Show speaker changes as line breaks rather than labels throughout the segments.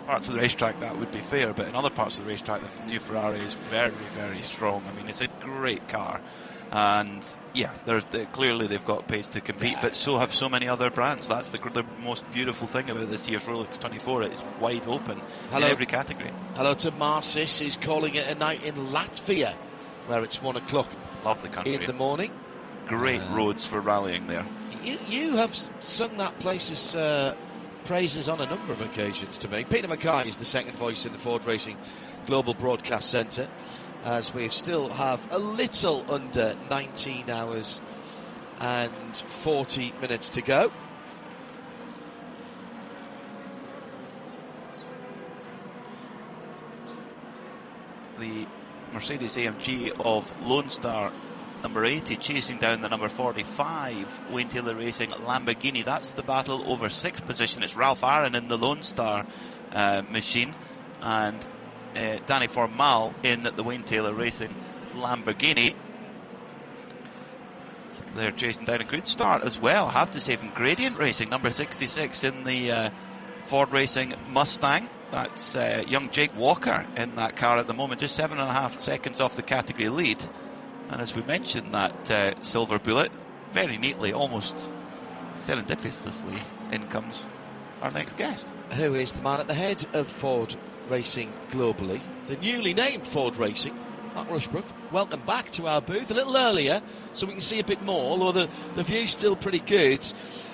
parts of the racetrack that would be fair, but in other parts of the racetrack, the new Ferrari is very, very strong. I mean, it's a great car. And yeah, clearly they've got pace to compete, but so have so many other brands. That's the most beautiful thing about this year's Rolex 24. It's wide open in every category.
Hello to Marcis, who's calling it a night in Latvia, where it's 1 o'clock.
Love the country.
In the morning.
Great roads for rallying there.
You have sung that place's praises on a number of occasions to me. Peter Mackay is the second voice in the Ford Racing Global Broadcast Centre, as we still have a little under 19 hours and 40 minutes to go.
The Mercedes-AMG of Lone Star, number 80, chasing down the number 45, Wayne Taylor Racing Lamborghini. That's the battle over sixth position. It's Ralph Aaron in the Lone Star machine, and Danny Formal in the Wayne Taylor Racing Lamborghini. They're chasing down a good start as well, I have to say, from Gradient Racing, number 66 in the Ford Racing Mustang. That's young Jake Walker in that car at the moment, just 7.5 seconds off the category lead. And as we mentioned, that Silver Bullet, very neatly, almost serendipitously, in comes our next guest.
Who is the man at the head of Ford Racing globally, the newly named Ford Racing, Mark Rushbrook. Welcome back to our booth a little earlier so we can see a bit more, although the view's still pretty good.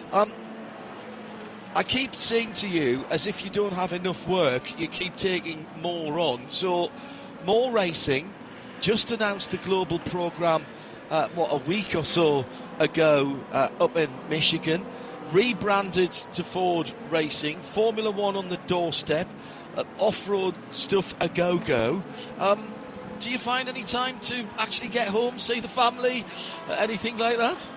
I keep saying to you, as if you don't have enough work, you keep taking more on. So, more racing. Just announced the global programme, a week or so ago up in Michigan. Rebranded to Ford Racing. Formula One on the doorstep. Off-road stuff a go-go. Do you find any time to actually get home, see the family, anything like that?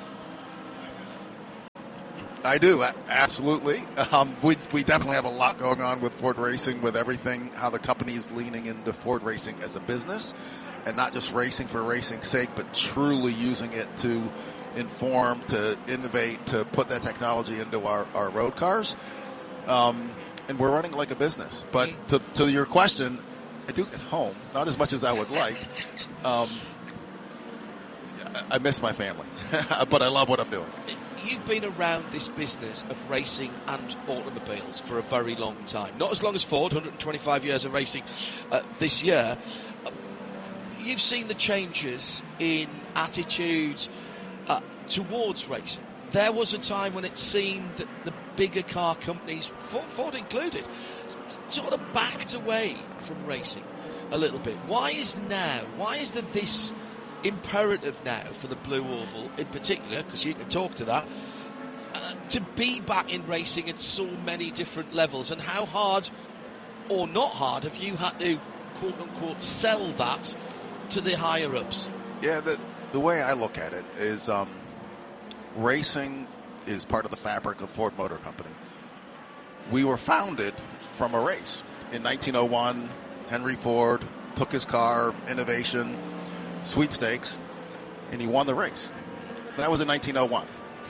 I do, absolutely. We definitely have a lot going on with Ford Racing, with everything, how the company is leaning into Ford Racing as a business, and not just racing for racing's sake, but truly using it to inform, to innovate, to put that technology into our road cars. And we're running like a business. But to your question, I do get home, not as much as I would like. I miss my family, but I love what I'm doing.
You've been around this business of racing and automobiles for a very long time. Not as long as Ford, 125 years of racing this year. You've seen the changes in attitude towards racing. There was a time when it seemed that the bigger car companies, Ford included, sort of backed away from racing a little bit. Why is there this imperative now for the Blue Oval in particular, because you can talk to that, to be back in racing at so many different levels? And how hard or not hard have you had to quote unquote sell that to the higher ups?
Yeah, the way I look at it is racing is part of the fabric of Ford Motor Company. We were founded from a race. In 1901, Henry Ford took his car, innovation, sweepstakes, and he won the race. That was in 1901.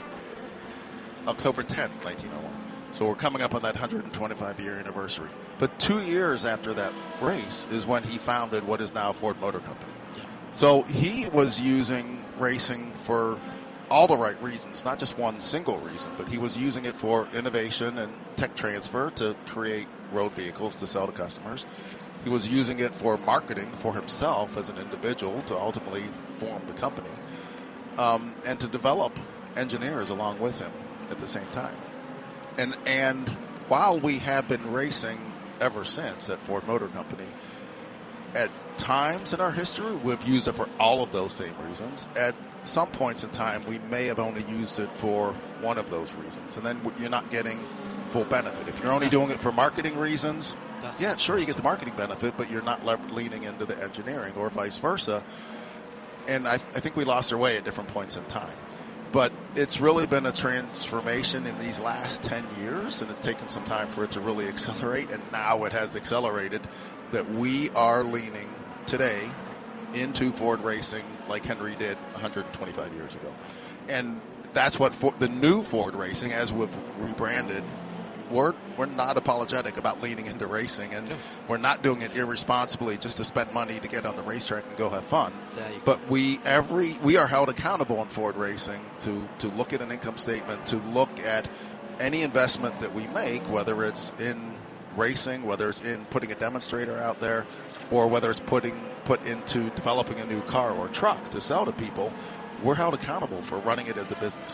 October 10th, 1901. So we're coming up on that 125-year anniversary. But 2 years after that race is when he founded what is now Ford Motor Company. Yeah. So he was using racing for all the right reasons, not just one single reason, but he was using it for innovation and tech transfer to create road vehicles to sell to customers. He was using it for marketing for himself as an individual to ultimately form the company, and to develop engineers along with him at the same time. And while we have been racing ever since at Ford Motor Company, at times in our history we've used it for all of those same reasons. At some points in time we may have only used it for one of those reasons, and then you're not getting full benefit. If you're only doing it for marketing reasons, yeah, sure, you get the marketing benefit, but you're not leaning into the engineering, or vice versa. And I think we lost our way at different points in time. But it's really been a transformation in these last 10 years, and it's taken some time for it to really accelerate, and now it has accelerated that we are leaning today into Ford Racing like Henry did 125 years ago. And that's what the new Ford Racing, as we've rebranded, we're not apologetic about leaning into racing, and we're not doing it irresponsibly just to spend money to get on the racetrack and go have fun. But we are held accountable in Ford Racing to look at an income statement, to look at any investment that we make, whether it's in racing, whether it's in putting a demonstrator out there, or whether it's put into developing a new car or truck to sell to people. We're held accountable for running it as a business.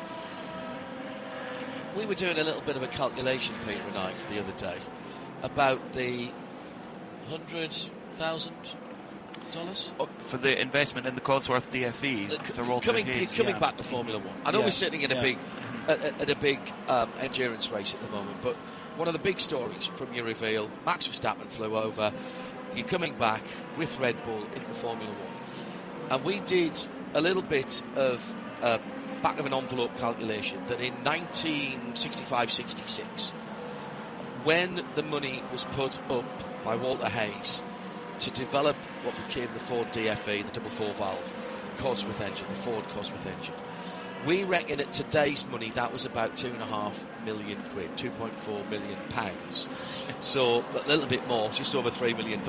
We were doing a little bit of a calculation, Peter and I, the other day, about the $100,000
for the investment in the Cosworth DFE.
Coming back to Formula One. I know we're sitting in a big endurance race at the moment, but one of the big stories from your reveal, Max Verstappen flew over. You're coming back with Red Bull into Formula One, and we did a little bit of back of an envelope calculation that in 1965-66, when the money was put up by Walter Hayes to develop what became the Ford DFE, the double 4-valve Cosworth engine, the Ford Cosworth engine, we reckon at today's money that was about £2.5 million, £2.4 million. So a little bit more, just over $3 million.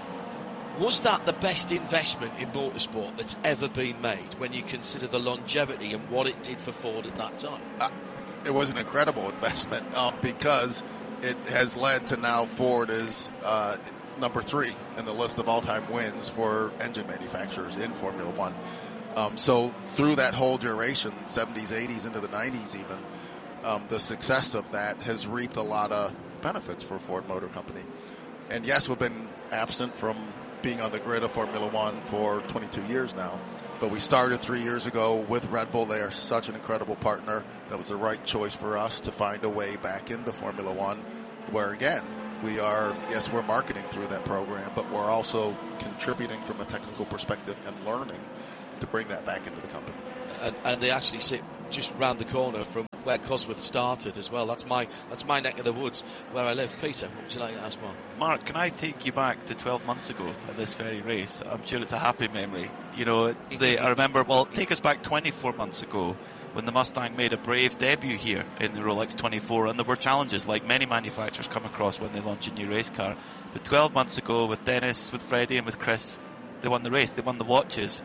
Was that the best investment in motorsport that's ever been made when you consider the longevity and what it did for Ford at that time?
It was an incredible investment because it has led to now Ford is number 3 in the list of all-time wins for engine manufacturers in Formula One. So through that whole duration, 70s, 80s, into the 90s even, the success of that has reaped a lot of benefits for Ford Motor Company. And yes, we've been absent from being on the grid of Formula One for 22 years now. But we started 3 years ago with Red Bull. They are such an incredible partner. That was the right choice for us to find a way back into Formula One, where again, we're marketing through that program, but we're also contributing from a technical perspective and learning to bring that back into the company.
And they actually sit just round the corner from where Cosworth started as well. That's my neck of the woods where I live. Peter, what would you like to ask Mark?
Mark, can I take you back to 12 months ago at this very race? I'm sure it's a happy memory. You know, I remember, take us back 24 months ago when the Mustang made a brave debut here in the Rolex 24, and there were challenges like many manufacturers come across when they launch a new race car. But 12 months ago, with Dennis, with Freddie and with Chris, they won the race, they won the watches.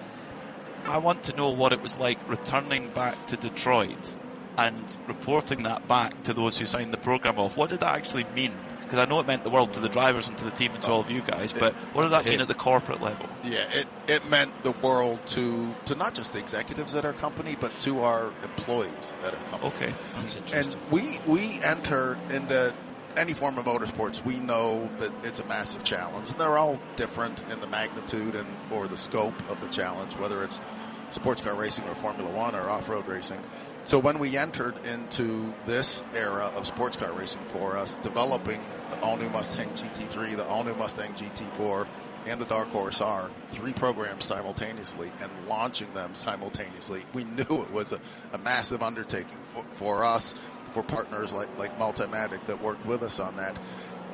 I want to know what it was like returning back to Detroit and reporting that back to those who signed the program off. What did that actually mean? Because I know it meant the world to the drivers and to the team and to all of you guys, but what did that mean at the corporate level?
Yeah, it meant the world to not just the executives at our company, but to our employees at our company.
Okay,
that's interesting.
And we enter into any form of motorsports, we know that it's a massive challenge. And they're all different in the magnitude or the scope of the challenge, whether it's sports car racing or Formula One or off-road racing. So when we entered into this era of sports car racing for us, developing the all-new Mustang GT3, the all-new Mustang GT4, and the Dark Horse R, 3 programs simultaneously, and launching them simultaneously, we knew it was a massive undertaking for us, for partners like Multimatic that worked with us on that.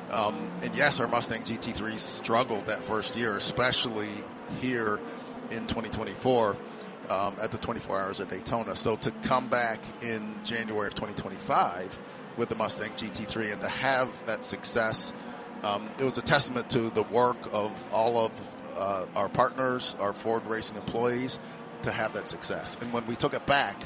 And yes, our Mustang GT3 struggled that first year, especially here in 2024 at the 24 Hours at Daytona. So to come back in January of 2025 with the Mustang GT3 and to have that success, it was a testament to the work of all of our partners, our Ford Racing employees, to have that success. And when we took it back,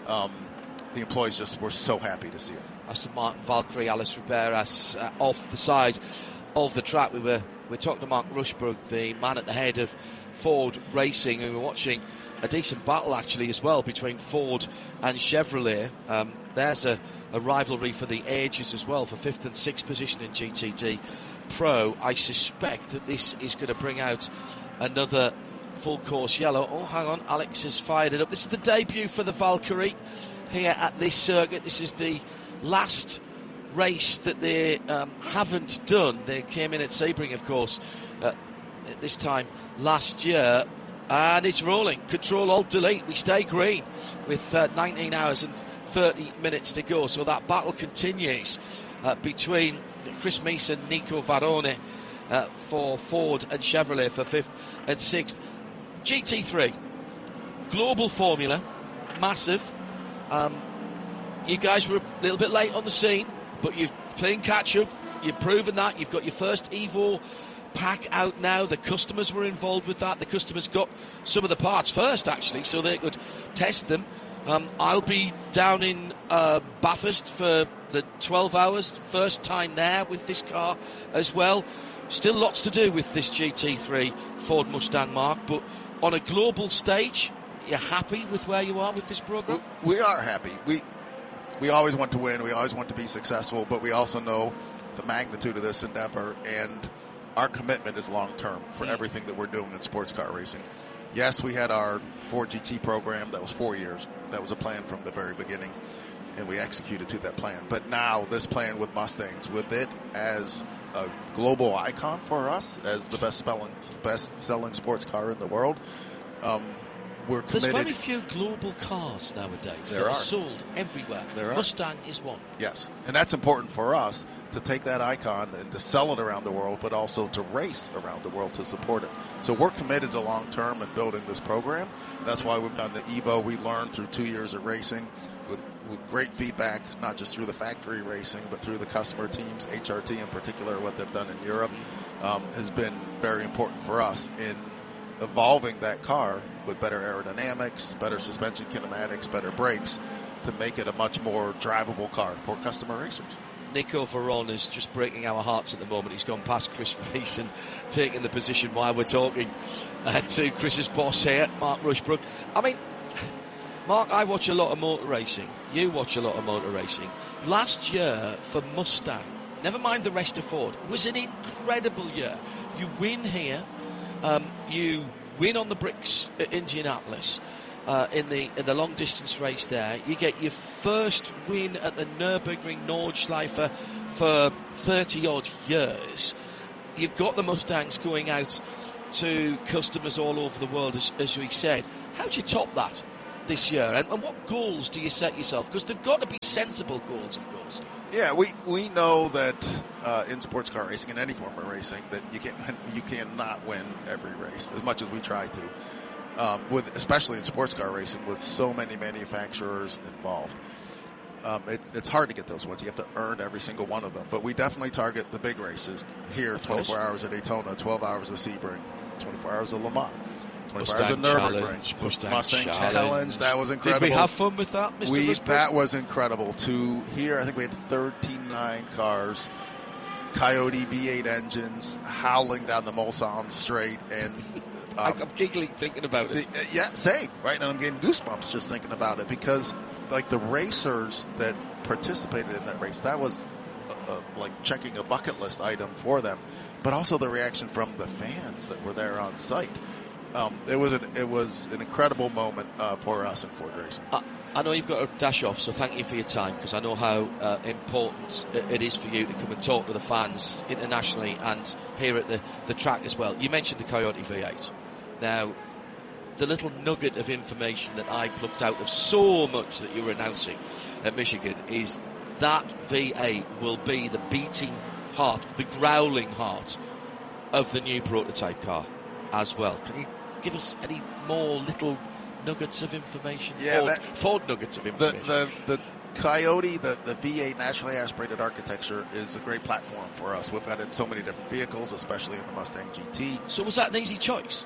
the employees just were so happy to see it.
Aston Martin Valkyrie, Alice Riberas off the side of the track. We're talking to Mark Rushbrook, the man at the head of Ford Racing, and we're watching a decent battle actually as well between Ford and Chevrolet. There's a rivalry for the ages as well, for 5th and 6th position in GTD Pro. I suspect that this is going to bring out another full course yellow. Oh, hang on, Alex has fired it up. This is the debut for the Valkyrie here at this circuit. This is the last race that they haven't done. They came in at Sebring, of course, at this time last year. And it's rolling. Control Alt Delete. We stay green with 19 hours and 30 minutes to go. So that battle continues between Chris Meese and Nico Varone for Ford and Chevrolet for 5th and 6th. GT3, global formula, massive. You guys were a little bit late on the scene but you're playing catch-up. You've proven that. You've got your first Evo pack out now. The customers were involved with that. The customers got some of the parts first, actually, so they could test them. I'll be down in Bathurst for the 12 hours, first time there with this car as well. Still lots to do with this GT3 Ford Mustang, Mark, but on a global stage, you're happy with where you are with this program?
We are happy. We always want to win. We always want to be successful, but we also know the magnitude of this endeavor, and our commitment is long-term for everything that we're doing in sports car racing. Yes, we had our Ford GT program. That was 4 years. That was a plan from the very beginning, and we executed to that plan. But now this plan with Mustangs, with it as a global icon for us, as the best-selling sports car in the world, we're committed.
There's very few global cars nowadays that are sold everywhere. Mustang is one.
Yes, and that's important for us to take that icon and to sell it around the world, but also to race around the world to support it. So we're committed to long-term and building this program. That's why we've done the Evo. We learned through 2 years of racing with great feedback, not just through the factory racing, but through the customer teams, HRT in particular, what they've done in Europe, has been very important for us in evolving that car with better aerodynamics, better suspension kinematics, better brakes, to make it a much more drivable car for customer racers.
Nico Veron is just breaking our hearts at the moment. He's gone past Chris Mason, taking the position while we're talking to Chris's boss here, Mark Rushbrook. I mean, Mark, I watch a lot of motor racing. You watch a lot of motor racing. Last year for Mustang, never mind the rest of Ford, was an incredible year. You win here. You win on the bricks at Indianapolis in the long distance race there. You get your first win at the Nürburgring Nordschleife for 30 odd years. You've got the Mustangs going out to customers all over the world, as we said. How do you top that this year? And what goals do you set yourself? Because they've got to be sensible goals, of course.
Yeah, we know that in sports car racing, in any form of racing, that you cannot win every race as much as we try to. Especially in sports car racing, with so many manufacturers involved, it's hard to get those wins. You have to earn every single one of them. But we definitely target the big races here: 24 hours at Daytona, 12 hours at Sebring, 24 hours at Le Mans. 24 hours at Nürburgring. Mustang Challenge. That was incredible.
Did we have fun with that, Mr. Rushbrook?
That was incredible. To here, I think we had 39 cars, Coyote V8 engines, howling down the Mulsanne Straight, and
I'm giggling thinking about it.
Yeah, same. Right, and I'm getting goosebumps just thinking about it, because like the racers that participated in that race, that was like checking a bucket list item for them, but also the reaction from the fans that were there on site. It was an incredible moment for us in Ford Racing.
I know you've got to dash off, so thank you for your time, because I know how important it is for you to come and talk to the fans internationally and here at the track as well. You mentioned the Coyote V8. Now, the little nugget of information that I plucked out of so much that you were announcing at Michigan is that V8 will be the beating heart, the growling heart of the new prototype car as well. Can you give us any more little nuggets of information?
Yeah,
Ford nuggets of information.
The Coyote, the V8 naturally aspirated architecture is a great platform for us. We've got it in so many different vehicles, especially in the Mustang GT.
So was that an easy choice?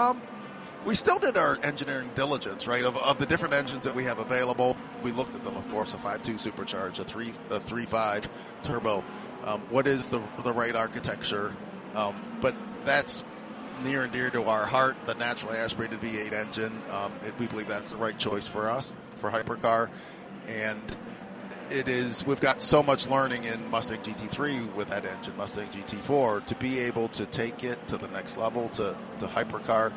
We still did our engineering diligence, right? Of the different engines that we have available, we looked at them, of course, a 5.2 supercharged, a 3.5 turbo. What is the right architecture? But that's near and dear to our heart, the naturally aspirated V8 engine. We believe that's the right choice for us, for hypercar. And we've got so much learning in Mustang GT3 with that engine, Mustang GT4, to be able to take it to the next level, to hypercar.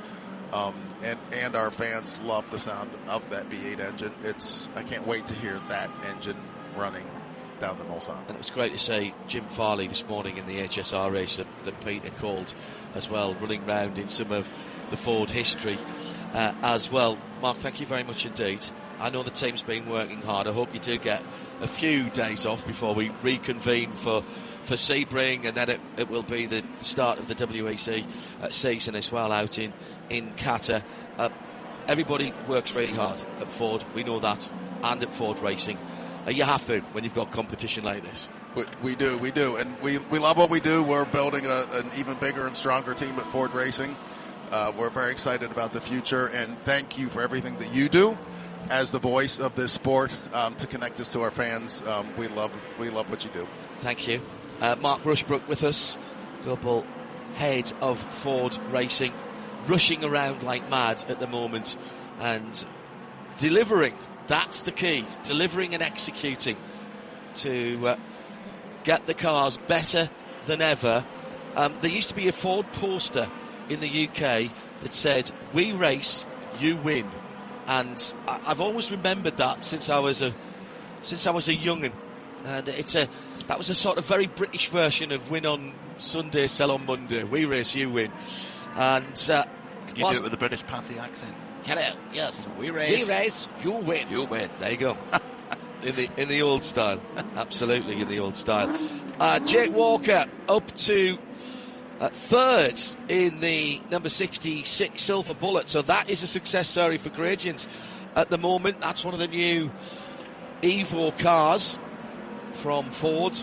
And our fans love the sound of that V8 engine. I can't wait to hear that engine running down the Mulsanne.
And it was great to see Jim Farley this morning in the HSR race that Peter called as well, running round in some of the Ford history as well. Mark, thank you very much indeed. I know the team's been working hard. I hope you do get a few days off before we reconvene for Sebring, and then it will be the start of the WEC season as well out in Qatar. Everybody works really hard at Ford, we know that, and at Ford Racing. You have to when you've got competition like this.
We do, and we love what we do. We're building an even bigger and stronger team at Ford Racing. We're very excited about the future, and thank you for everything that you do as the voice of this sport to connect us to our fans. We love what you do.
Thank you. Mark Rushbrook with us, global head of Ford Racing, rushing around like mad at the moment and delivering. That's the key, delivering and executing to get the cars better than ever. There used to be a Ford poster in the UK that said, "We race, you win," and I've always remembered that since I was a young'un, and that was a sort of very British version of "Win on Sunday, sell on Monday." We race, you win. And
can you do it with a British Pathy accent?
Hello, yes, we race, you win. You win. There you go. In the old style, absolutely in the old style. Jake Walker up to third in the number 66 Silver Bullet, so that is a success story for Gradients at the moment. That's one of the new Evo cars from Ford,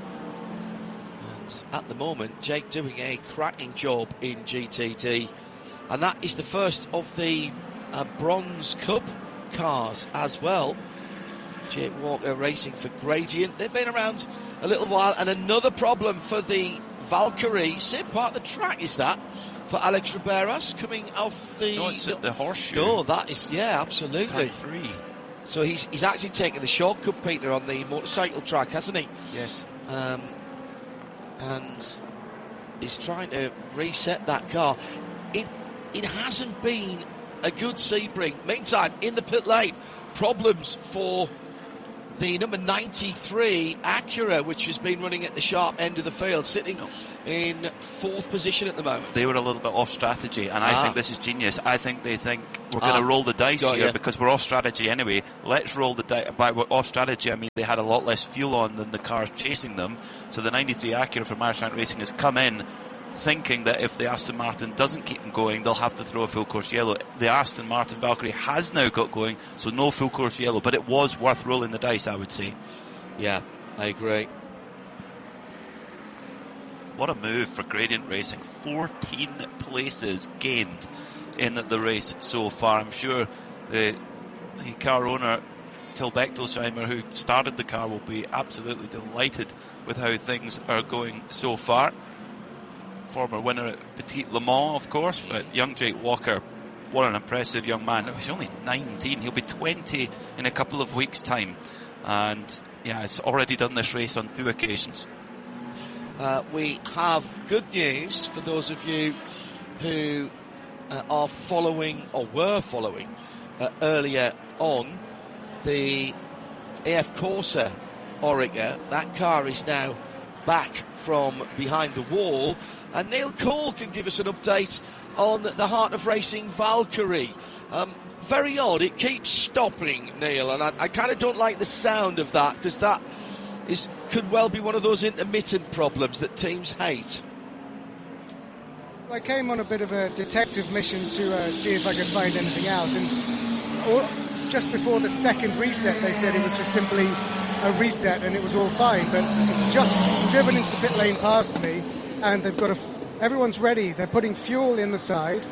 and at the moment Jake doing a cracking job in GTD, and that is the first of the Bronze Cup cars as well. Jake Walker racing for Gradient. They've been around a little while, and another problem for the Valkyrie. Same part of the track is that for Alex Riberas coming off the...
No, it's at the Horseshoe.
No, that is, yeah, absolutely.
3.
So he's actually taken the shortcut, Peter, on the motorcycle track, hasn't he?
Yes.
And he's trying to reset that car. It hasn't been a good Sebring. Meantime, in the pit lane, problems for the number 93 Acura, which has been running at the sharp end of the field, sitting in fourth position at the moment.
They were a little bit off strategy, and I think this is genius. I think they think we're going to roll the dice here because we're off strategy anyway. Let's roll the dice. By off strategy, I mean they had a lot less fuel on than the cars chasing them. So the 93 Acura from Marchand Racing has come in thinking that if the Aston Martin doesn't keep them going, they'll have to throw a full course yellow. The Aston Martin Valkyrie has now got going, so no full course yellow, but it was worth rolling the dice, I would say.
Yeah, I agree.
What a move for Gradient Racing. 14 places gained in the race so far. I'm sure the car owner, Till Bechtelsheimer, who started the car, will be absolutely delighted with how things are going so far. Former winner at Petit Le Mans, of course, but young Jake Walker, what an impressive young man. He's only 19, he'll be 20 in a couple of weeks' time, and yeah, he's already done this race on 2 occasions.
We have good news for those of you who are following, or were following, earlier on the AF Corsa Oreca. That car is now back from behind the wall, and Neil Cole can give us an update on the Heart of Racing Valkyrie. Very odd, it keeps stopping, Neil, and I kind of don't like the sound of that, because that could well be one of those intermittent problems that teams hate.
I came on a bit of a detective mission to see if I could find anything out, and just before the second reset they said it was just simply a reset and it was all fine, but it's just driven into the pit lane past me, and they've got everyone's ready. They're putting fuel in the side.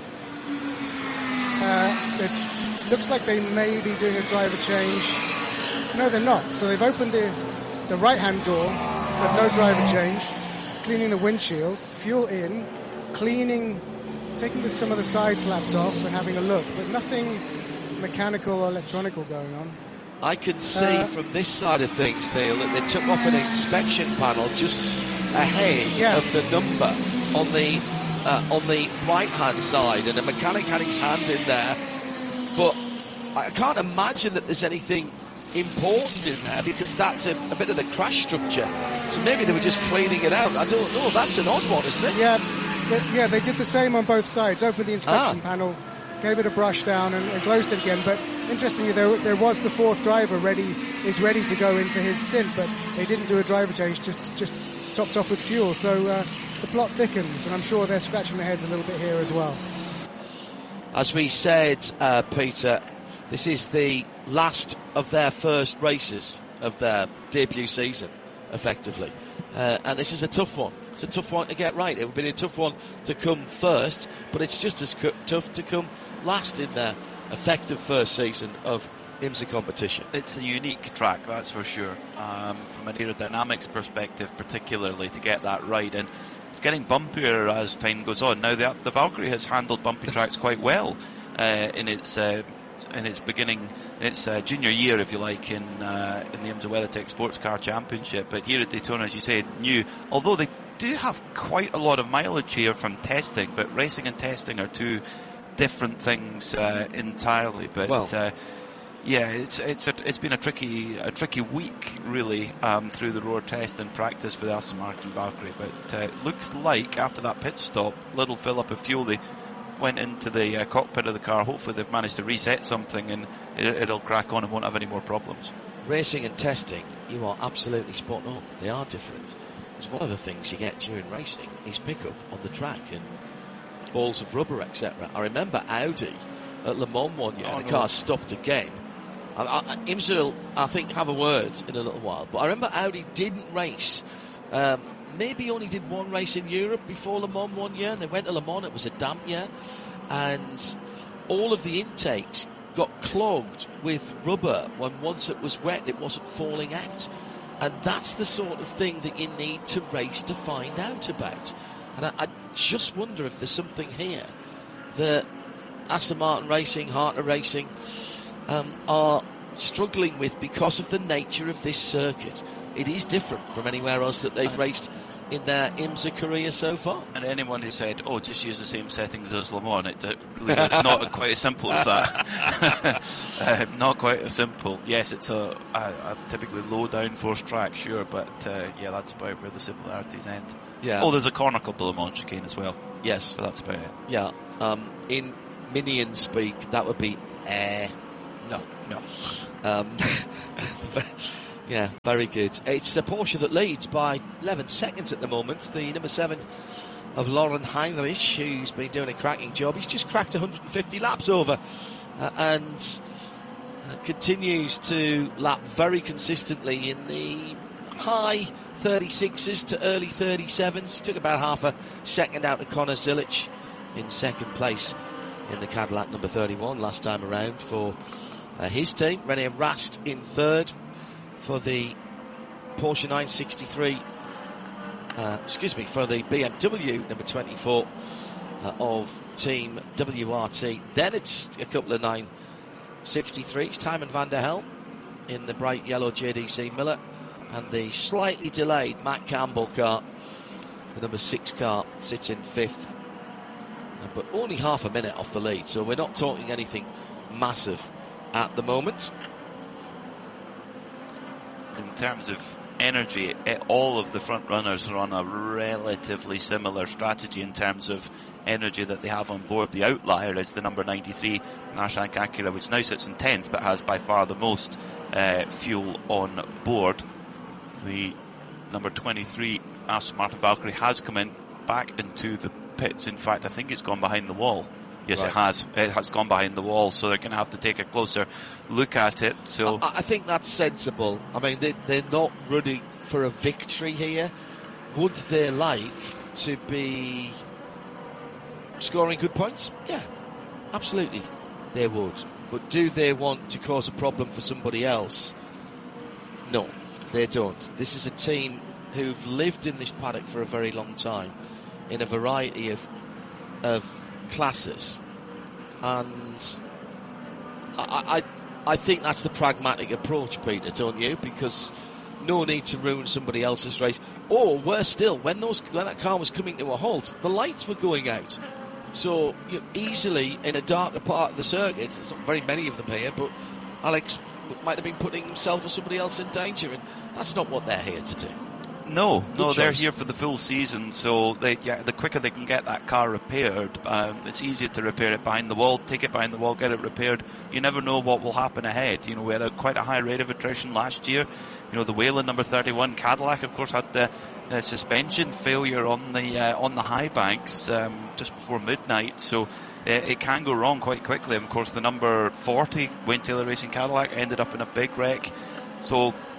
It looks like they may be doing a driver change. No, they're not. So they've opened the right-hand door, but no driver change. Cleaning the windshield, fuel in, taking some of the side flaps off and having a look, but nothing mechanical or electronical going on.
I can see from this side of things, Neil, that they took off an inspection panel just ahead of the number on the right-hand side, and a mechanic had his hand in there. But I can't imagine that there's anything important in there, because that's a bit of the crash structure. So maybe they were just cleaning it out. I don't know. That's an odd one, isn't it?
Yeah, they did the same on both sides. Opened the inspection panel, gave it a brush down, and closed it again. But interestingly, there was the fourth driver ready to go in for his stint, but they didn't do a driver change, just topped off with fuel. So the plot thickens, and I'm sure they're scratching their heads a little bit here as well.
As we said, Peter, this is the last of their first races of their debut season, effectively. And this is a tough one. It's a tough one to get right. It would be a tough one to come first, but it's just as tough to come last in their effective first season of IMSA competition.
It's a unique track, that's for sure, from an aerodynamics perspective particularly, to get that right, and it's getting bumpier as time goes on. Now the Valkyrie has handled bumpy tracks quite well in its beginning, its junior year, if you like, in the IMSA WeatherTech Sports Car Championship, but here at Daytona, as you said, new, although they do have quite a lot of mileage here from testing, but racing and testing are two different things entirely. But yeah, it's been a tricky week really through the road test and practice for the Aston Martin Valkyrie. But it looks like after that pit stop, little fill up of fuel, they went into the cockpit of the car. Hopefully they've managed to reset something and it'll crack on and won't have any more problems.
Racing and testing, you are absolutely spot on. They are different. It's one of the things you get during racing is pickup on the track and balls of rubber, etc. I remember Audi at Le Mans one year, the car stopped again. IMSA will, I think, have a word in a little while, but I remember Audi didn't race. Maybe only did one race in Europe before Le Mans one year, and they went to Le Mans, it was a damp year, and all of the intakes got clogged with rubber when once it was wet it wasn't falling out. And that's the sort of thing that you need to race to find out about. And I just wonder if there's something here that Aston Martin Racing, Hartner Racing are struggling with because of the nature of this circuit. It is different from anywhere else that they've raced in their IMSA career so far.
And anyone who said, just use the same settings as Le Mans, it's really not quite as simple as that. Not quite as simple. Yes, it's a typically low downforce track, sure, but yeah, that's about where the similarities end.
Yeah.
Oh, there's a corner called the Le Mans chicane as well.
Yes.
But that's about it.
Yeah. In Minion speak, that would be no. Yeah, very good. It's a Porsche that leads by 11 seconds at the moment. The number 7 of Lauren Heinrich, who's been doing a cracking job. He's just cracked 150 laps over and continues to lap very consistently in the high 36s to early 37s. Took about half a second out of Connor Zilic in second place in the Cadillac number 31 last time around for his team. René Rast in third for the Porsche 963, for the BMW number 24 of Team WRT. Then it's a couple of 963s, Tymon van der Helm in the bright yellow JDC Miller, and the slightly delayed Matt Campbell car, the number 6 car, sits in fifth, but only half a minute off the lead, so we're not talking anything massive at the moment.
In terms of energy, all of the front runners are on a relatively similar strategy in terms of energy that they have on board. The outlier is the number 93 Narshank Acura, which now sits in 10th but has by far the most fuel on board. The number 23 Aston Martin Valkyrie has come in back into the pits. In fact, I think it's gone behind the wall. Yes, right. It has. It has gone behind the wall, so they're going to have to take a closer look at it. So
I think that's sensible. I mean, they're not running for a victory here. Would they like to be scoring good points? Yeah, absolutely, they would. But do they want to cause a problem for somebody else? No, they don't. This is a team who've lived in this paddock for a very long time, in a variety of classes, and I think that's the pragmatic approach, Peter, don't you? Because no need to ruin somebody else's race. Or worse still, when that car was coming to a halt, the lights were going out, so you easily in a darker part of the circuit. There's not very many of them here, but Alex might have been putting himself or somebody else in danger, and that's not what they're here to do.
No, they're here for the full season, so the quicker they can get that car repaired, it's easier to repair it behind the wall, take it behind the wall, get it repaired. You never know what will happen ahead. You know, we had quite a high rate of attrition last year. You know, the Whelen number 31 Cadillac, of course, had the suspension failure on the high banks just before midnight, so it can go wrong quite quickly. And of course, the number 40 Wayne Taylor Racing Cadillac ended up in a big wreck. So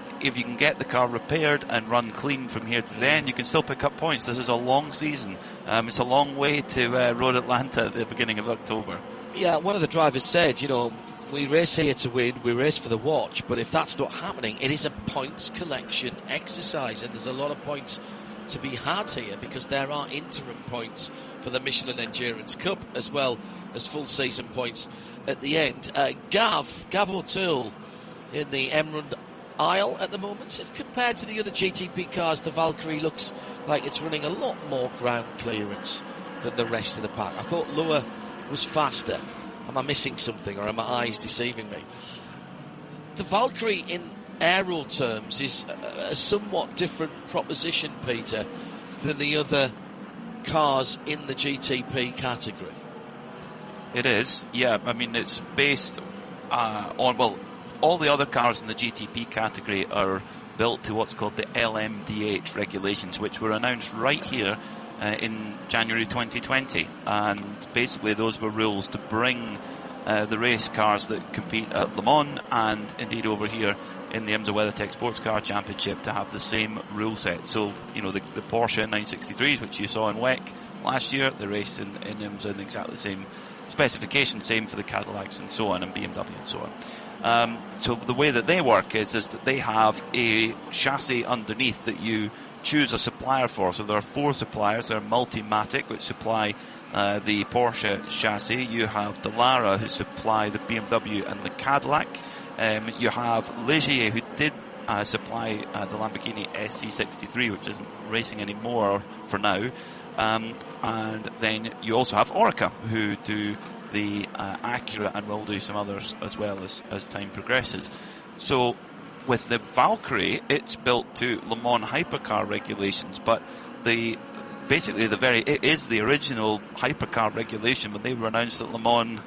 if you can get the car repaired and run clean from here to the end, you can still pick up points. This is a long season. It's a long way to Road Atlanta at the beginning of October.
Yeah, one of the drivers said, we race here to win, we race for the watch, but if that's not happening, it is a points collection exercise, and there's a lot of points to be had here because there are interim points for the Michelin Endurance Cup as well as full season points at the end. Gav O'Toole in the Emerald Isle at the moment. So compared to the other GTP cars, the Valkyrie looks like it's running a lot more ground clearance than the rest of the pack. I thought Lua was faster. Am I missing something, or are my eyes deceiving me? The Valkyrie in aero terms is a somewhat different proposition, Peter, than the other cars in the GTP category.
It is, yeah. I mean, it's based on, well, all the other cars in the GTP category are built to what's called the LMDH regulations, which were announced right here in January 2020. And basically those were rules to bring the race cars that compete at Le Mans and indeed over here in the IMSA WeatherTech Sports Car Championship to have the same rule set. So, the Porsche 963s, which you saw in WEC last year, they raced in IMSA in exactly the same specification, same for the Cadillacs and so on, and BMW and so on. So the way that they work is that they have a chassis underneath that you choose a supplier for. So there are 4 suppliers. There are Multimatic, which supply the Porsche chassis. You have Dallara, who supply the BMW and the Cadillac. You have Ligier, who did supply the Lamborghini SC63, which isn't racing anymore for now. And then you also have Orica, who do the Acura and will do some others as well as time progresses. So with the Valkyrie, it's built to Le Mans hypercar regulations, but it is the original hypercar regulation when they were announced at Le Mans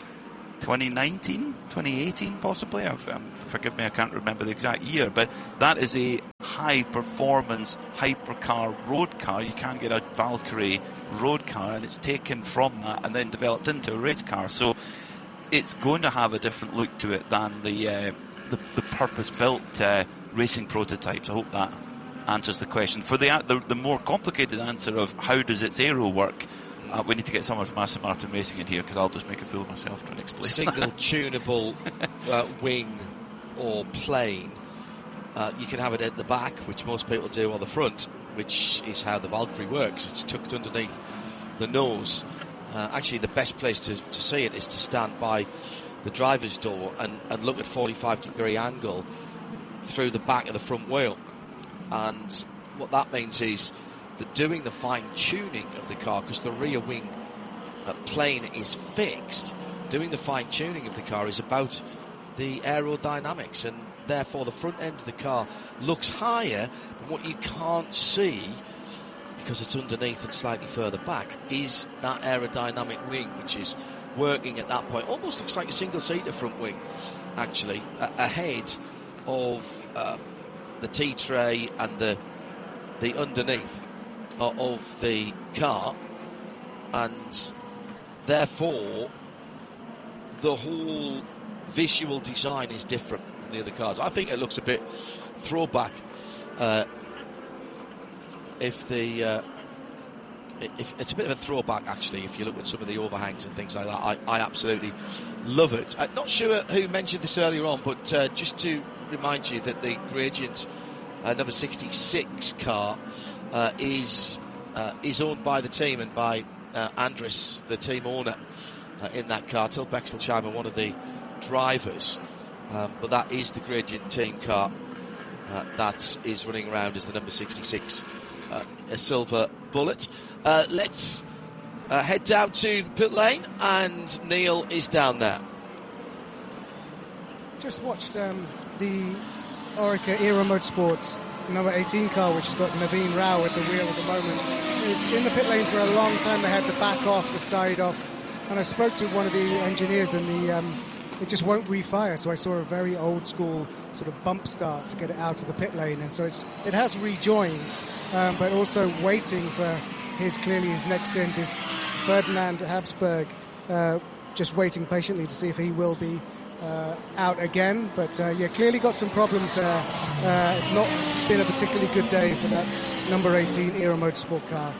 2018 possibly. Forgive me, I can't remember the exact year, but that is a high performance hypercar road car. You can get a Valkyrie road car, and it's taken from that and then developed into a race car. So it's going to have a different look to it than the purpose-built racing prototypes. I hope that answers the question. For the more complicated answer of how does its aero work, we need to get someone from Aston Martin Racing in here, because I'll just make a fool of myself trying to explain.
Single tunable wing or plane. You can have it at the back, which most people do, or the front, which is how the Valkyrie works. It's tucked underneath the nose. Actually, the best place to see it is to stand by the driver's door and look at 45-degree angle through the back of the front wheel. And what that means is that doing the fine-tuning of the car, because the rear wing plane is fixed, doing the fine-tuning of the car is about the aerodynamics, and therefore the front end of the car looks higher, but what you can't see, because it's underneath and slightly further back, is that aerodynamic wing, which is working at that point. Almost looks like a single-seater front wing, actually, ahead of the T-tray and the underneath of the car, and therefore the whole visual design is different from the other cars. I think it looks a bit throwback. If it's a bit of a throwback, actually, if you look at some of the overhangs and things like that. I absolutely love it. Not sure who mentioned this earlier on, but just to remind you that the Gradient number 66 car is owned by the team and by Andris, the team owner in that car. Till Bexelsheimer, one of the drivers, but that is the Gradient team car that is running around as the number 66, a silver bullet. Let's head down to the pit lane, and Neil is down there.
Just watched the Orica Aero Motorsports number 18 car, which has got Naveen Rao at the wheel at the moment. It was in the pit lane for a long time. They had the back off, the side off, and I spoke to one of the engineers, and it just won't refire. So I saw a very old school sort of bump start to get it out of the pit lane, and so it has rejoined, but also waiting for his next stint is Ferdinand Habsburg, just waiting patiently to see if he will be out again, but clearly got some problems there. It's not been a particularly good day for that number 18 Era Motorsport car.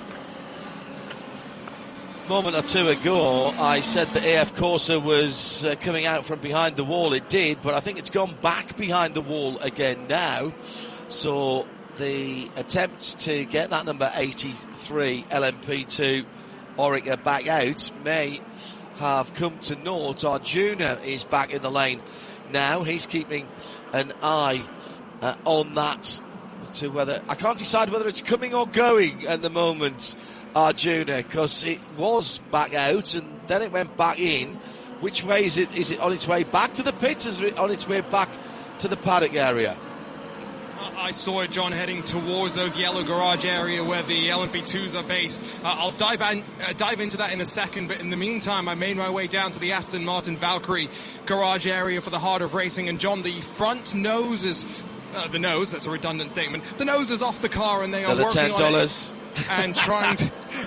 Moment or two ago, I said that AF Corsa was coming out from behind the wall. It did, but I think it's gone back behind the wall again now. So the attempts to get that number 83 LMP2 Oreca back out may have come to naught. Arjuna is back in the lane now. He's keeping an eye on that. To whether I can't decide whether it's coming or going at the moment, Arjuna, because it was back out and then it went back in. Which way is it? Is it on its way back to the pits? Is it on its way back to the paddock area?
I saw it, John, heading towards those yellow garage area where the LMP2s are based. I'll dive into that in a second, but in the meantime, I made my way down to the Aston Martin Valkyrie garage area for the Heart of Racing. And John, the front nose is... the nose, that's a redundant statement. The nose is off the car and they are working
$10.
on it and trying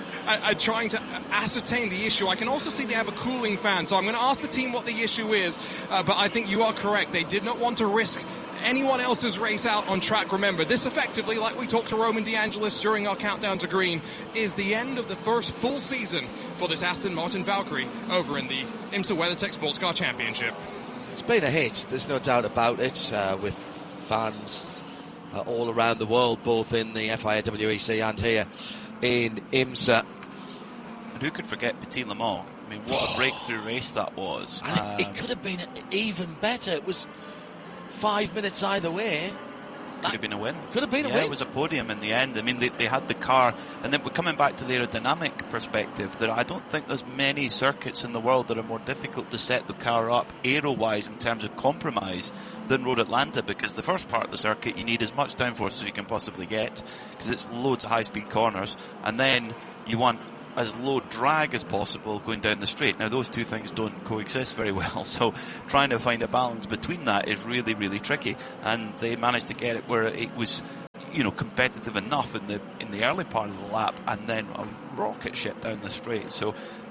to ascertain the issue. I can also see they have a cooling fan, so I'm going to ask the team what the issue is. But I think you are correct. They did not want to risk anyone else's race out on track. Remember, this effectively, like we talked to Roman DeAngelis during our countdown to green, is the end of the first full season for this Aston Martin Valkyrie over in the IMSA WeatherTech Sports Car Championship.
It's been a hit, there's no doubt about it, with fans all around the world, both in the FIA WEC and here in IMSA.
And who could forget Petit Le Mans? I mean, what a breakthrough race that was.
And it could have been even better. It was 5 minutes either way.
Could have been a win.
Could have been a win.
It was a podium in the end. I mean, they had the car, and then we're coming back to the aerodynamic perspective. I don't think there's many circuits in the world that are more difficult to set the car up aero-wise in terms of compromise than Road Atlanta, because the first part of the circuit you need as much downforce as you can possibly get, because it's loads of high-speed corners, and then you want as low drag as possible going down the straight. Now, those two things don't coexist very well, so trying to find a balance between that is really, really tricky. And they managed to get it where it was, competitive enough in the early part of the lap, and then a rocket ship down the straight. So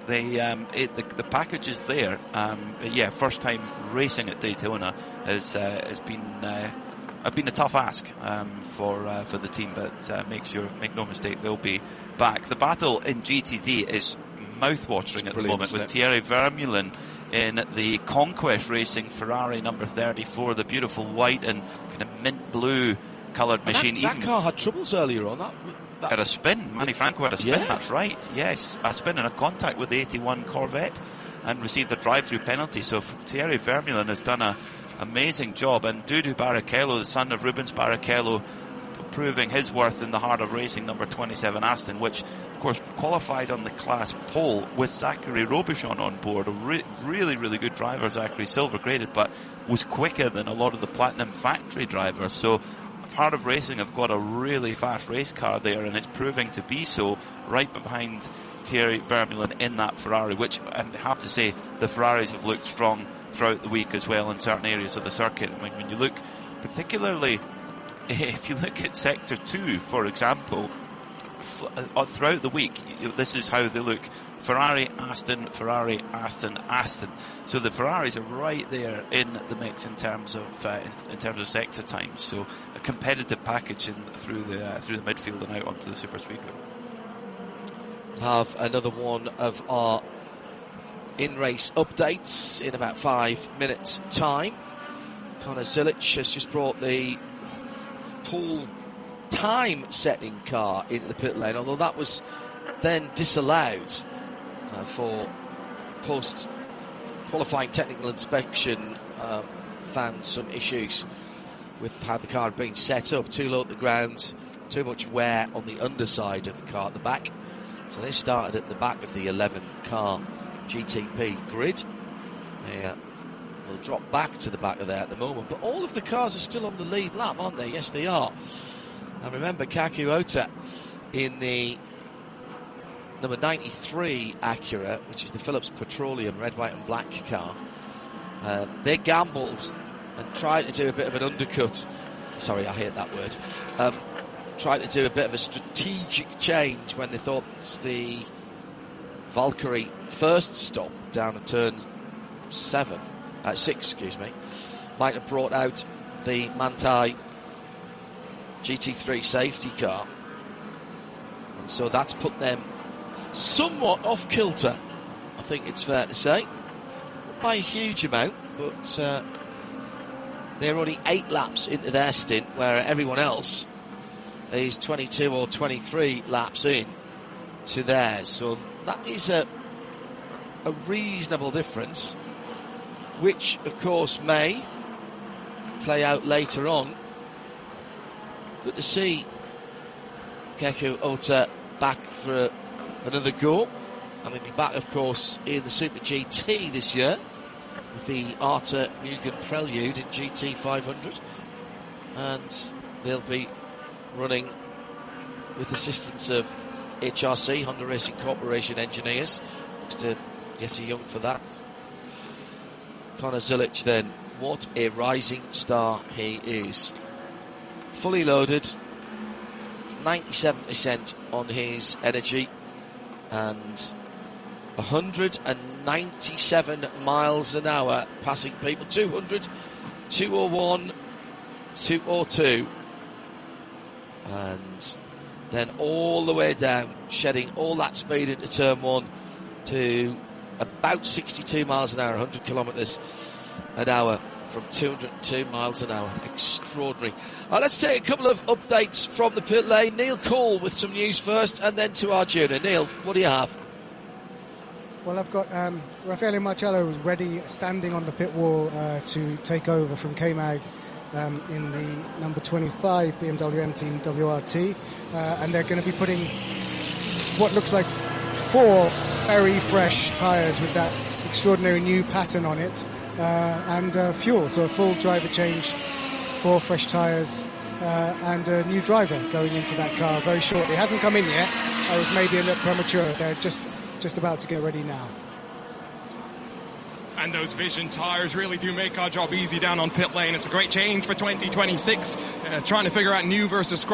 the package is there. But first time racing at Daytona has been a tough ask for the team, but make no mistake, they'll be back. The battle in GTD is mouth-watering at the moment, with Thierry Vermeulen in the Conquest Racing Ferrari number 34, the beautiful white and kind of mint blue coloured machine.
That car had troubles earlier on. That
had a spin. Manny Franco had a spin, that's right. Yes, a spin and a contact with the 81 Corvette and received a drive-through penalty. So Thierry Vermeulen has done an amazing job, and Dudu Barrichello, the son of Rubens Barrichello, proving his worth in the Heart of Racing number 27 Aston, which of course qualified on the class pole with Zachary Robichon on board. A really, really good driver, Zachary, silver graded, but was quicker than a lot of the Platinum Factory drivers. So Heart of Racing have got a really fast race car there, and it's proving to be so, right behind Thierry Vermeulen in that Ferrari, which I have to say the Ferraris have looked strong throughout the week as well in certain areas of the circuit. I mean, when you look particularly, if you look at Sector 2, for example, throughout the week, this is how they look. Ferrari, Aston, Aston. So the Ferraris are right there in the mix in terms of sector times. So a competitive package through the midfield and out onto the super speedway.
We'll have another one of our in-race updates in about 5 minutes' time. Connor Zilic has just brought the pool time-setting car into the pit lane, although that was then disallowed for post-qualifying technical inspection. Found some issues with how the car had been set up, too low at the ground, too much wear on the underside of the car at the back. So they started at the back of the 11-car GTP grid. They will drop back to the back of there at the moment, but all of the cars are still on the lead lap, aren't they? Yes, they are. And remember, Kaku Ota in the number 93 Acura, which is the Phillips Petroleum red, white and black car, they gambled and tried to do a bit of an undercut. Sorry, I hate that word. Tried to do a bit of a strategic change when they thought the Valkyrie first stop down at turn 7 might have brought out the Manthey GT3 safety car. And so that's put them somewhat off kilter, I think it's fair to say. Not by a huge amount, but they're only 8 laps into their stint, where everyone else is 22 or 23 laps in to theirs. So that is a reasonable difference, which of course may play out later on. Good to see Keke Ota back for another go, and he'll be back of course in the Super GT this year with the Arta Mugen Prelude in GT 500, and they'll be running with assistance of HRC, Honda Racing Corporation engineers. Looks to get young for that. Connor Zulich then, what a rising star he is. Fully loaded, 97% on his energy, and 197 miles an hour, passing people. 200, 201, 202, and then all the way down, shedding all that speed into turn 1 to about 62 miles an hour, 100 kilometres an hour from 202 miles an hour. Extraordinary. Let's take a couple of updates from the pit lane. Neil Cole with some news first, and then to Arjuna. Neil, what do you have?
Well, I've got Raffaele Marcello ready, standing on the pit wall to take over from K-Mag in the number 25 BMW M Team WRT, and they're going to be putting what looks like 4 very fresh tyres with that extraordinary new pattern on it, and fuel, so a full driver change, 4 fresh tyres, and a new driver going into that car very shortly. It hasn't come in yet. I was maybe a little premature. They're just about to get ready now.
And those Vision tyres really do make our job easy down on pit lane. It's a great change for 2026. Trying to figure out new versus scrub